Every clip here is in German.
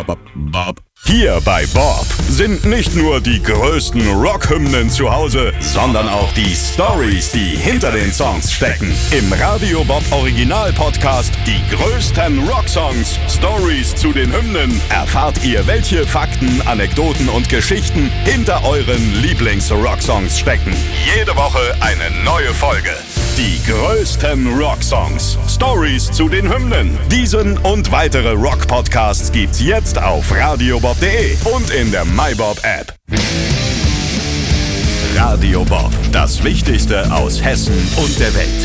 Bob. Hier bei Bob sind nicht nur die größten Rockhymnen zu Hause, sondern auch die Storys, die hinter den Songs stecken. Im Radio Bob Original Podcast Die größten Rocksongs, Stories zu den Hymnen, erfahrt ihr, welche Fakten, Anekdoten und Geschichten hinter euren Lieblings-Rocksongs stecken. Jede Woche eine neue Folge. Die größten Rocksongs, Stories zu den Hymnen. Diesen und weitere Rock-Podcasts gibt's jetzt auf radiobob.de und in der MyBob-App. Radio Bob, das Wichtigste aus Hessen und der Welt.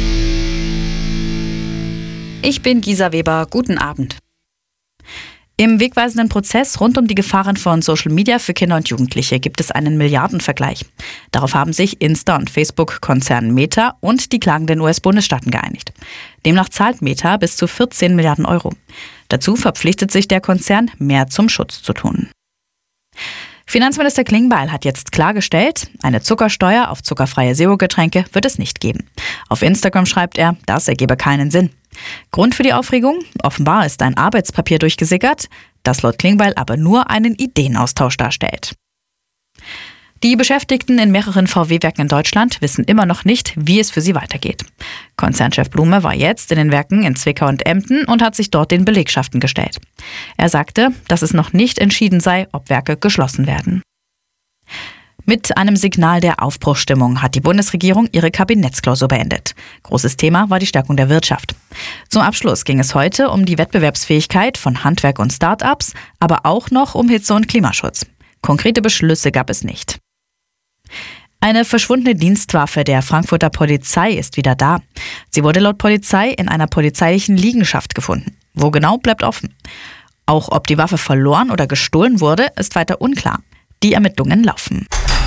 Ich bin Gisa Weber, guten Abend. Im wegweisenden Prozess rund um die Gefahren von Social Media für Kinder und Jugendliche gibt es einen Milliardenvergleich. Darauf haben sich Insta- und Facebook-Konzern Meta und die klagenden US-Bundesstaaten geeinigt. Demnach zahlt Meta bis zu 14 Milliarden Euro. Dazu verpflichtet sich der Konzern, mehr zum Schutz zu tun. Finanzminister Klingbeil hat jetzt klargestellt, eine Zuckersteuer auf zuckerfreie Zero-Getränke wird es nicht geben. Auf Instagram schreibt er, das ergebe keinen Sinn. Grund für die Aufregung? Offenbar ist ein Arbeitspapier durchgesickert, das laut Klingbeil aber nur einen Ideenaustausch darstellt. Die Beschäftigten in mehreren VW-Werken in Deutschland wissen immer noch nicht, wie es für sie weitergeht. Konzernchef Blume war jetzt in den Werken in Zwickau und Emden und hat sich dort den Belegschaften gestellt. Er sagte, dass es noch nicht entschieden sei, ob Werke geschlossen werden. Mit einem Signal der Aufbruchsstimmung hat die Bundesregierung ihre Kabinettsklausur beendet. Großes Thema war die Stärkung der Wirtschaft. Zum Abschluss ging es heute um die Wettbewerbsfähigkeit von Handwerk und Start-ups, aber auch noch um Hitze- und Klimaschutz. Konkrete Beschlüsse gab es nicht. Eine verschwundene Dienstwaffe der Frankfurter Polizei ist wieder da. Sie wurde laut Polizei in einer polizeilichen Liegenschaft gefunden. Wo genau, bleibt offen. Auch ob die Waffe verloren oder gestohlen wurde, ist weiter unklar. Die Ermittlungen laufen.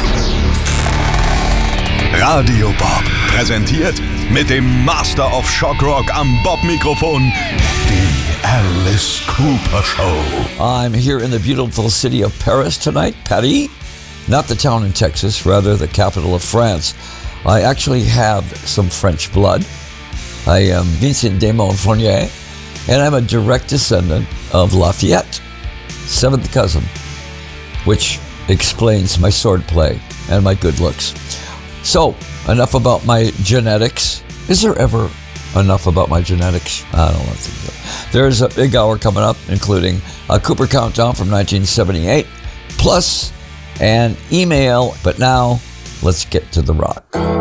Radio Bob präsentiert mit dem Master of Shock Rock am Bob-Mikrofon die Alice Cooper Show. I'm here in the beautiful city of Paris tonight, Paris. Not the town in Texas, rather the capital of France. I actually have some French blood. I am Vincent de Montfournier, and I'm a direct descendant of Lafayette, seventh cousin, which explains my swordplay and my good looks. So, enough about my genetics. Is there ever enough about my genetics? I don't think so. There's a big hour coming up, including a Cooper Countdown from 1978, plus an email. But now, let's get to the rock.